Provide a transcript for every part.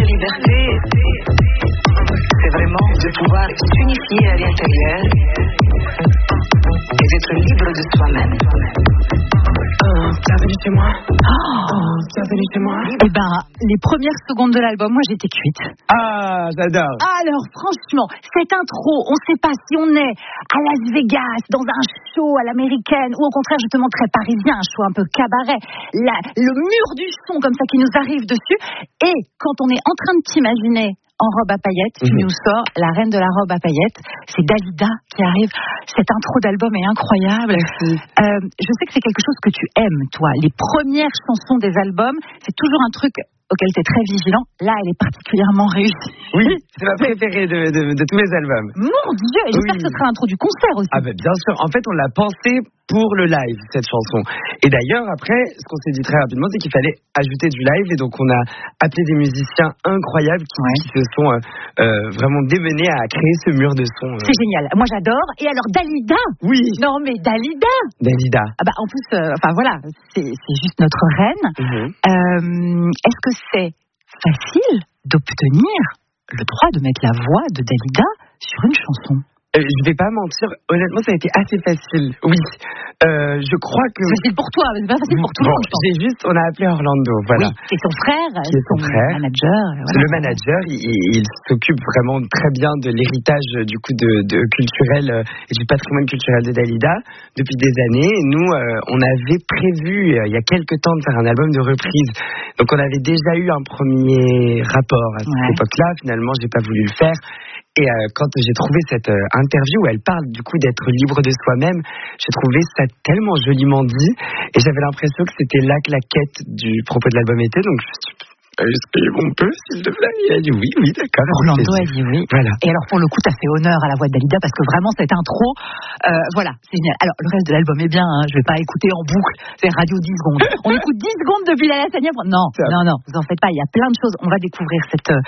liberté, c'est vraiment de pouvoir s'unifier à l'intérieur et d'être libre de soi-même. Bienvenue chez moi. Bienvenue chez moi. Eh ben, les premières secondes de l'album, moi j'étais cuite. Ah, j'adore. Alors franchement, cette intro, on ne sait pas si on est à Las Vegas, dans un show à l'américaine, ou au contraire justement très parisien, un show un peu cabaret. Le mur du son comme ça qui nous arrive dessus. Et quand on est en train de t'imaginer en robe à paillettes, tu nous sors la reine de la robe à paillettes, c'est Dalida qui arrive. Cette intro d'album est incroyable. Je sais que c'est quelque chose que tu aimes, toi. Les premières chansons des albums, c'est toujours un truc auquel tu es très vigilant. Là, elle est particulièrement réussie. Oui, c'est ma préférée de tous les albums. Mon Dieu, et j'espère que ce sera l'intro du concert aussi. Ah ben bien sûr, en fait on l'a pensé pour le live, cette chanson. Et d'ailleurs après, ce qu'on s'est dit très rapidement, c'est qu'il fallait ajouter du live. Et donc on a appelé des musiciens incroyables qui se sont vraiment démenés à créer ce mur de son. C'est génial, moi j'adore. Et alors Dalida. Oui. Non mais Dalida. Ah bah en plus, voilà, c'est juste notre reine. Est-ce que c'est facile d'obtenir le droit de mettre la voix de Dalida sur une chanson? Je vais pas mentir, honnêtement ça a été assez facile. Oui, je crois que... C'est facile pour toi, mais c'est pas facile pour tout le monde. On a appelé Orlando, voilà. Oui, c'est son frère, manager. Voilà. C'est le manager, il s'occupe vraiment très bien de l'héritage du coup de culturel et du patrimoine culturel de Dalida depuis des années. Et nous, on avait prévu il y a quelques temps de faire un album de reprise. Donc on avait déjà eu un premier rapport à cette époque-là. Finalement, j'ai pas voulu le faire. Et quand j'ai trouvé cette interview où elle parle du coup d'être libre de soi-même, j'ai trouvé ça tellement joliment dit. Et j'avais l'impression que c'était là que la quête du propos de l'album était. Donc je me suis dit, est-ce qu'on peut, s'il te plaît? Il a dit oui, d'accord. Orlando a dit oui. Voilà. Et alors pour le coup, t'as fait honneur à la voix de Dalida parce que vraiment cette intro, voilà, c'est génial. Alors le reste de l'album est bien, je vais pas écouter en boucle, c'est radio 10 secondes. On écoute 10 secondes de Bilal Hassani. Non, vous en faites pas, il y a plein de choses. On va découvrir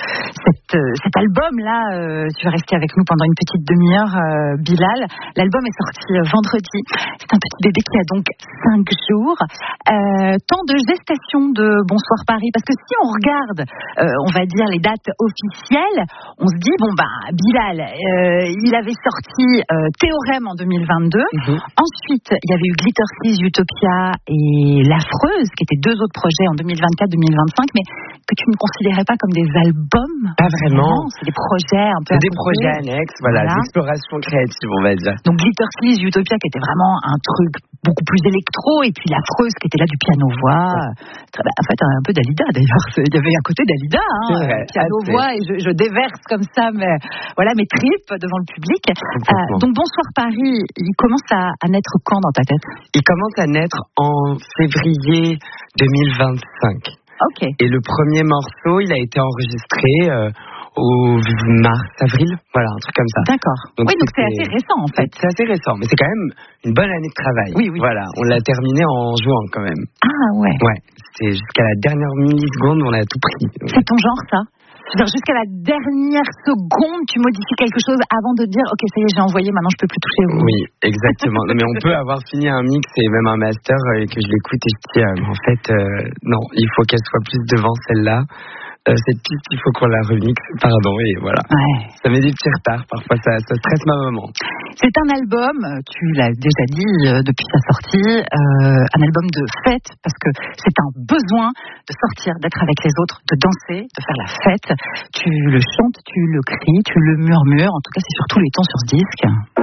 cet album-là. Tu vas rester avec nous pendant une petite demi-heure, Bilal. L'album est sorti vendredi. C'est un petit bébé qui a donc 5 jours. Temps de gestation de Bonsoir Paris, parce que si on regarde, on va dire les dates officielles, on se dit Bilal, il avait sorti Théorème en 2022. Ensuite, il y avait eu Glitter Sleaze, Utopia et L'Affreuse, qui étaient 2 autres projets en 2024-2025, mais que tu ne considérais pas comme des albums. Pas vraiment. C'est des projets un peu. C'est des projets annexes, voilà, d'exploration créative, on va dire. Donc Glitter Sleaze, Utopia, qui était vraiment un truc beaucoup plus électro, et puis L'Affreuse, qui était là du piano-voix. En fait, un peu Dalida d'ailleurs. Il y avait un côté Dalida, piano-voix, et je déverse comme ça mes tripes devant le public. Donc Bonsoir Paris, il commence à naître quand dans ta tête? Il commence à naître en février 2025. Ok. Et le premier morceau, il a été enregistré au mars-avril, voilà, un truc comme ça. D'accord. Donc c'est assez récent en fait. C'est assez récent, mais c'est quand même une bonne année de travail. Oui. Voilà, on l'a terminé en juin quand même. Ah ouais. Ouais, c'était jusqu'à la dernière milliseconde, on a tout pris. C'est ton genre ça? C'est-à-dire jusqu'à la dernière seconde, tu modifies quelque chose avant de dire ok, ça y est, j'ai envoyé, maintenant je peux plus toucher. Oui, exactement. Non, mais on peut avoir fini un mix et même un master et que je l'écoute et je dis en fait non, il faut qu'elle soit plus devant celle-là. Cette piste, il faut qu'on la remixe, pardon, et voilà. Ouais. Ça met des petits retards, parfois ça stresse ma maman. C'est un album, tu l'as déjà dit depuis sa sortie, un album de fête, parce que c'est un besoin de sortir, d'être avec les autres, de danser, de faire la fête. Tu le chantes, tu le cries, tu le murmures, en tout cas c'est sur tous les tons sur ce disque.